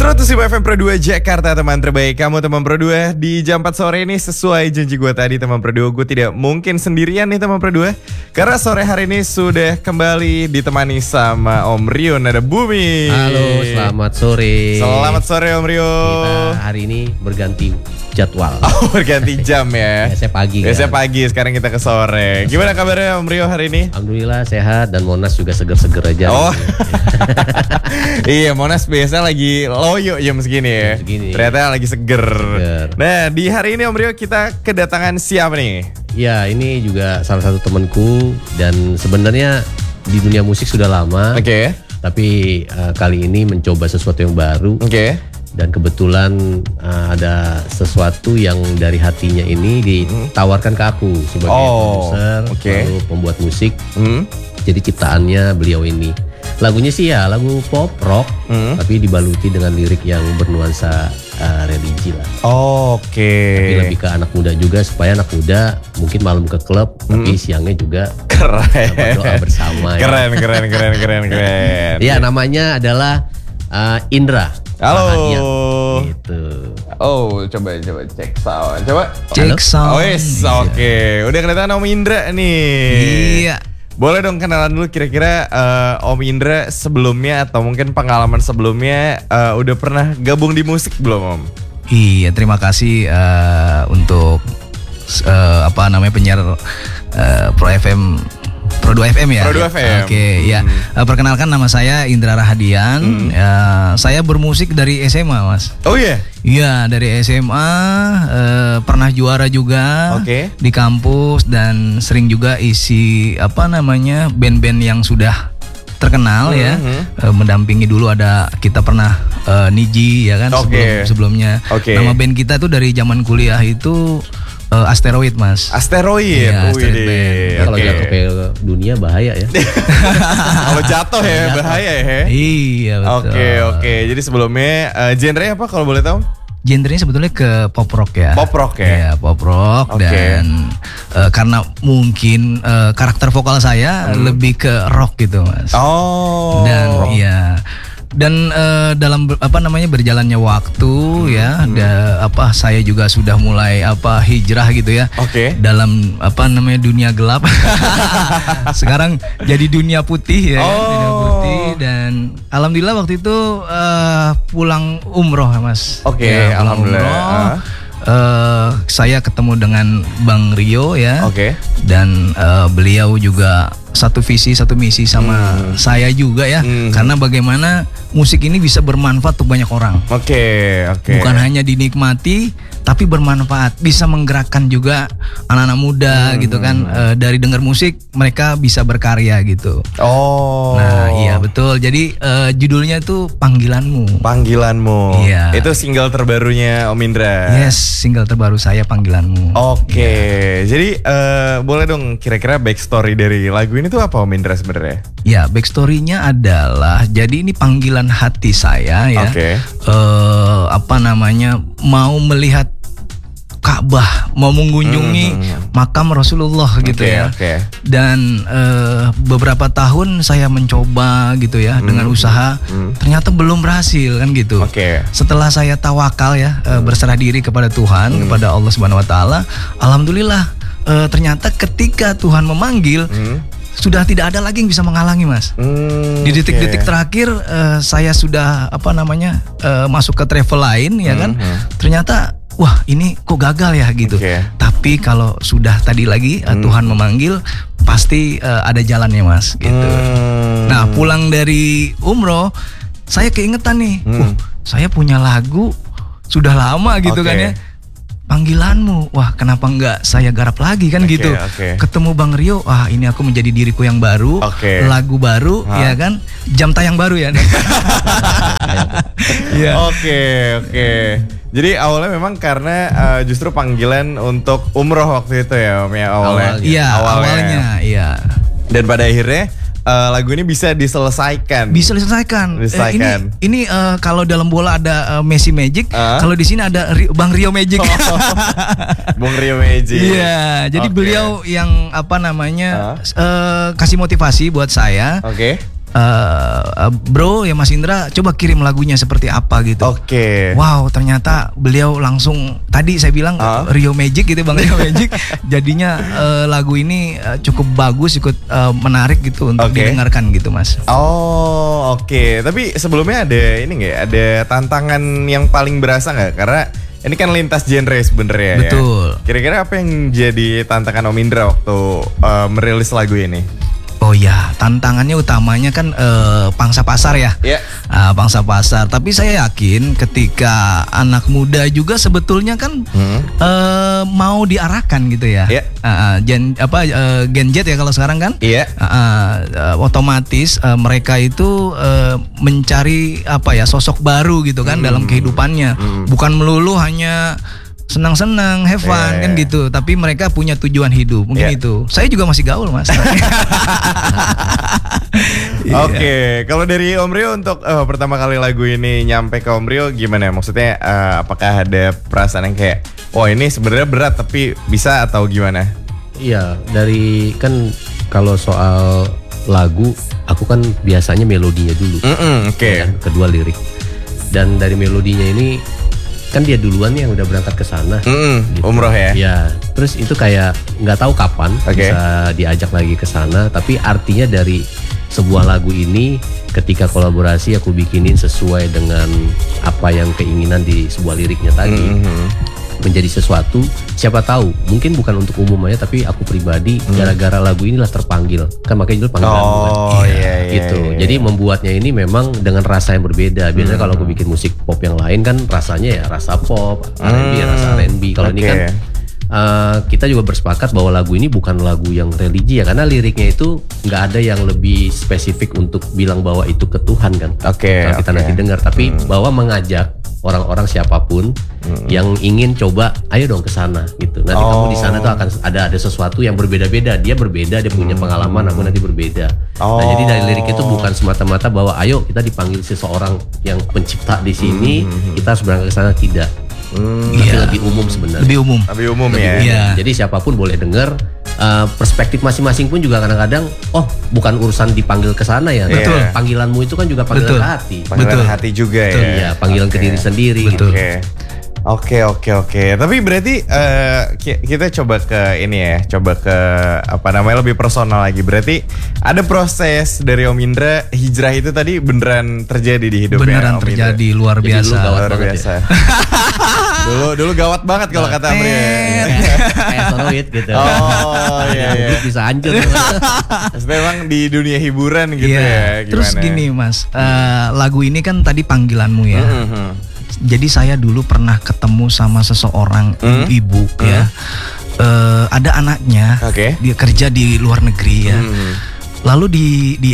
105 FM Pro 2 Jakarta, teman terbaik kamu teman Pro 2. Di jam 4 sore ini sesuai janji gue tadi teman Pro 2, gue tidak mungkin sendirian nih teman Pro 2. Karena sore hari ini sudah kembali ditemani sama Om Rio Nada Bumi. Halo, selamat sore. Selamat sore Om Rio. Kita hari ini berganti jadwal. Oh, berganti jam ya. Biasanya pagi kan. Biasanya pagi, sekarang kita ke sore. Gimana kabarnya Om Rio hari ini? Alhamdulillah sehat dan Monas juga seger-seger aja. Oh. Iya, Monas biasa lagi loyo jam segini ya. Segini. Ternyata lagi seger. Nah, di hari ini Om Rio kita kedatangan siapa nih? Ya, ini juga salah satu temanku dan sebenarnya di dunia musik sudah lama. Oke. Tapi kali ini mencoba sesuatu yang baru. Oke. Dan kebetulan ada sesuatu yang dari hatinya ini ditawarkan ke aku sebagai produser, lalu pembuat musik. Jadi ciptaannya beliau ini. Lagunya sih ya lagu pop rock, tapi dibaluti dengan lirik yang bernuansa religi lah. Tapi lebih ke anak muda juga, supaya anak muda mungkin malam ke klub, tapi siangnya juga berdoa bersama. Keren. Ya, namanya adalah Indra. Halo. Gitu. Oh, coba cek sound. Coba cek sound. Oh, yes, oke. Udah kedatangan Om Indra nih. Iya. Boleh dong kenalan dulu kira-kira Om Indra sebelumnya atau mungkin pengalaman sebelumnya udah pernah gabung di musik belum Om? Iya, terima kasih untuk penyiar Pro FM. Pro 2 FM ya? Pro 2 FM. Oke, ya. Perkenalkan, nama saya Indra Rahadian. Saya bermusik dari SMA, Mas. Oh iya? Iya, dari SMA. Pernah juara juga di kampus. Dan sering juga isi band-band yang sudah terkenal ya. Mendampingi dulu kita pernah Niji ya kan, sebelumnya. Nama band kita tuh dari zaman kuliah itu Asteroid, Mas. Asteroid. Ya, Asteroid. Kalau jatuh ke dunia bahaya ya. Kalau jatuh ya bahaya ya. Iya, betul. Oke. Jadi sebelumnya genre apa kalau boleh tahu? Genrenya sebetulnya ke pop rock ya. Pop rock ya. Iya, pop rock. Dan karena mungkin karakter vokal saya lebih ke rock gitu, Mas. Oh. Dan iya. Dan dalam berjalannya waktu saya juga sudah mulai hijrah gitu ya. Dalam dunia gelap. Sekarang jadi dunia putih ya. Dunia putih, dan alhamdulillah waktu itu pulang umroh, Mas. Alhamdulillah. Saya ketemu dengan Bang Rio ya. Dan beliau juga satu visi satu misi sama saya juga ya. Karena bagaimana musik ini bisa bermanfaat untuk banyak orang. Bukan hanya dinikmati, tapi bermanfaat, bisa menggerakkan juga anak-anak muda gitu kan. Dari dengar musik mereka bisa berkarya gitu. Nah, iya betul. Jadi judulnya tuh Panggilanmu. Iya. Itu single terbarunya Om Indra. Yes, single terbaru saya, Panggilanmu. Jadi boleh dong kira-kira backstory dari lagu ini tuh apa Om Indra sebenarnya? Ya, backstorynya adalah jadi ini panggilan hati saya ya. Mau melihat Ka'bah, mau mengunjungi makam Rasulullah gitu ya. Dan beberapa tahun saya mencoba gitu ya dengan usaha, ternyata belum berhasil kan gitu. Setelah saya tawakal ya, berserah diri kepada Tuhan, kepada Allah Subhanahu wa taala, alhamdulillah ternyata ketika Tuhan memanggil, sudah tidak ada lagi yang bisa menghalangi, Mas. Di detik-detik terakhir saya sudah masuk ke travel lain ya kan. Ternyata wah, ini kok gagal ya gitu. Tapi kalau sudah tadi lagi Tuhan memanggil, pasti ada jalannya, Mas gitu. Nah, pulang dari umroh saya keingetan nih. Saya punya lagu sudah lama gitu kan ya. Panggilanmu, wah kenapa enggak saya garap lagi kan gitu. Ketemu Bang Rio, wah ini aku menjadi diriku yang baru, lagu baru ya kan, jam tayang baru ya. Jadi awalnya memang karena justru panggilan untuk umroh waktu itu ya Om ya awalnya. Awalnya. Dan pada akhirnya lagu ini bisa diselesaikan. Ini kalau dalam bola ada Messi Magic, kalau di sini ada Bang Rio Magic. Bang Rio Magic. Iya, jadi beliau yang kasih motivasi buat saya. bro ya Mas Indra coba kirim lagunya seperti apa gitu. Oke. Wow, ternyata beliau langsung tadi saya bilang Rio Magic gitu Bang, Rio Magic. Jadinya lagu ini cukup bagus, ikut menarik gitu untuk didengarkan gitu Mas. Oh, oke. Tapi sebelumnya ada ini nggak? Ada tantangan yang paling berasa nggak? Karena ini kan lintas genre sebenarnya. Betul. Ya? Kira-kira apa yang jadi tantangan Om Indra waktu merilis lagu ini? Oh ya, tantangannya utamanya kan pangsa pasar ya. Yeah. Pangsa pasar. Tapi saya yakin ketika anak muda juga sebetulnya kan mau diarahkan gitu ya. Yeah. Gen Z ya kalau sekarang kan. Iya. Otomatis mereka itu mencari sosok baru gitu kan dalam kehidupannya. Bukan melulu hanya senang-senang, have fun kan gitu. Tapi mereka punya tujuan hidup. Mungkin itu. Saya juga masih gaul Mas. Oke, kalau dari Om Rio untuk pertama kali lagu ini nyampe ke Om Rio gimana? Maksudnya apakah ada perasaan yang kayak, oh ini sebenarnya berat tapi bisa atau gimana? Iya, dari kan kalau soal lagu, aku kan biasanya melodinya dulu. Oke. Kan, kedua lirik. Dan dari melodinya ini kan dia duluan yang udah berangkat ke sana, gitu. Umroh ya. Ya, terus itu kayak nggak tahu kapan bisa diajak lagi ke sana. Tapi artinya dari sebuah lagu ini, ketika kolaborasi aku bikinin sesuai dengan apa yang keinginan di sebuah liriknya tadi, menjadi sesuatu. Siapa tahu, mungkin bukan untuk umum aja, tapi aku pribadi gara-gara lagu inilah terpanggil. Kan makanya judul panggilan bukan. Gitu. Jadi membuatnya ini memang dengan rasa yang berbeda. Biasanya kalau aku bikin musik pop yang lain kan rasanya ya rasa pop, R&B, rasa R&B. Kalau ini kan kita juga bersepakat bahwa lagu ini bukan lagu yang religi ya, karena liriknya itu nggak ada yang lebih spesifik untuk bilang bahwa itu ke Tuhan kan. Kalau kita nanti dengar, tapi bahwa mengajak orang-orang siapapun yang ingin coba, ayo dong ke sana gitu. Nanti kamu di sana tuh akan ada sesuatu yang berbeda-beda. Dia berbeda, dia punya pengalaman, aku nanti berbeda. Nah, jadi dari lirik itu bukan semata-mata bahwa ayo kita dipanggil seseorang yang pencipta di sini, kita harus berangkat ke sana, tidak. Tapi lebih umum sebenarnya. Lebih umum ya. Jadi siapapun boleh dengar. Perspektif masing-masing pun juga kadang-kadang, oh bukan urusan dipanggil ke sana ya. Betul. Panggilanmu itu kan juga panggilan ke hati. Panggilan hati juga ya. Ya, panggilan ke diri sendiri. Betul. Oke. Tapi berarti kita coba ke ini ya, coba ke lebih personal lagi. Berarti ada proses dari Om Indra hijrah itu tadi beneran terjadi di hidupnya. Beneran Om terjadi, Indra. luar biasa. Luar biasa. Dulu gawat banget kalau kata Om Rio. Kayak soloid gitu. Oh iya. Bisa hancur. Memang di dunia hiburan gitu ya. Gimana? Terus gini Mas, lagu ini kan tadi panggilanmu ya. Jadi saya dulu pernah ketemu sama seseorang ibu ya. Ada anaknya, dia kerja di luar negeri ya. Lalu di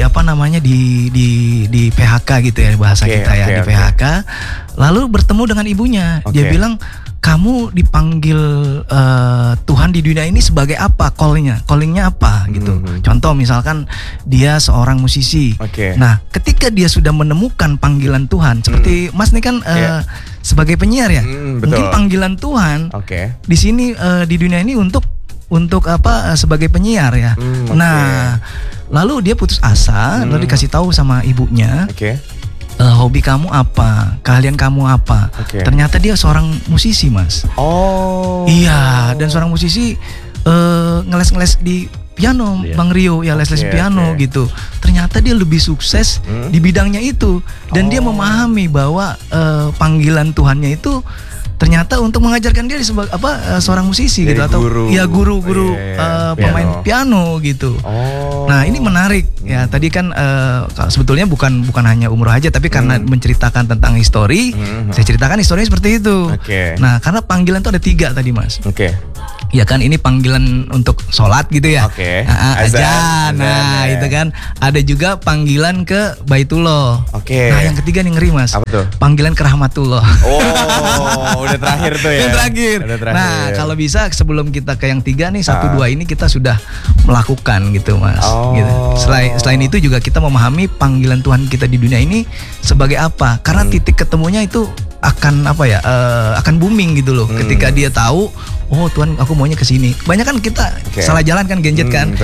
PHK gitu ya bahasa kita ya, di PHK. Lalu bertemu dengan ibunya. Dia bilang, kamu dipanggil Tuhan di dunia ini sebagai apa? Callingnya apa gitu. Contoh misalkan dia seorang musisi. Nah, ketika dia sudah menemukan panggilan Tuhan, seperti Mas nih kan sebagai penyiar ya, mungkin panggilan Tuhan di sini di dunia ini untuk sebagai penyiar ya. Nah, lalu dia putus asa, lalu dikasih tahu sama ibunya. Hobi kamu apa? Keahlian kamu apa? Ternyata dia seorang musisi, Mas. Iya, dan seorang musisi ngeles-ngeles di piano, Bang Rio ya, les-les piano gitu. Ternyata dia lebih sukses di bidangnya itu, dan dia memahami bahwa panggilan Tuhannya itu ternyata untuk mengajarkan dia sebagai seorang musisi. Jadi gitu, atau guru pemain piano gitu. Nah, ini menarik ya. Tadi kan sebetulnya bukan hanya umroh aja, tapi karena menceritakan tentang histori, saya ceritakan historinya seperti itu. Nah, karena panggilan itu ada 3 tadi, Mas. Ya kan, ini panggilan untuk sholat gitu ya. Azan. Nah, itu kan. Ada juga panggilan ke Baitullah. Nah, yang ketiga nih ngeri, Mas. Apa tuh? Panggilan ke Rahmatullah. Udah terakhir tuh ya. Yang terakhir. Nah, kalau bisa sebelum kita ke yang 3 nih, 1, 2 ini kita sudah melakukan gitu, Mas. Gitu. Selain itu juga kita memahami panggilan Tuhan kita di dunia ini sebagai apa. Karena titik ketemunya itu akan akan booming gitu loh. Ketika dia tahu, oh Tuhan, aku maunya ke sini. Banyak kan kita salah jalan kan, Gen Z kan.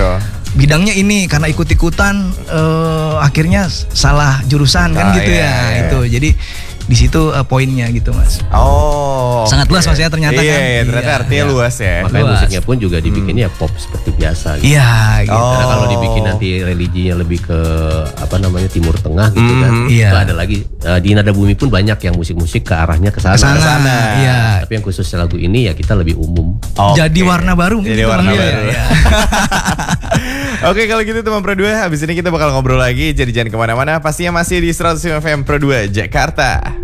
bidangnya ini, karena ikut-ikutan akhirnya salah jurusan kan gitu ya. Itu jadi di situ poinnya gitu Mas. Sangat luas maksudnya ternyata kan. Ternyata artinya luas ya. Makanya musiknya pun juga dibikinnya pop seperti biasa gitu. Iya gitu. Karena kalau dibikin nanti religinya lebih ke Timur Tengah gitu kan. Itu ada lagi di Nada Bumi pun banyak yang musik-musik ke arahnya ke sana. Iya. Tapi yang khusus lagu ini ya kita lebih umum. Jadi warna baru Jadi warna baru. Oke, kalau gitu teman Pro 2, habis ini kita bakal ngobrol lagi. Jadi jangan kemana-mana, pastinya masih di 105 FM Pro 2 Jakarta.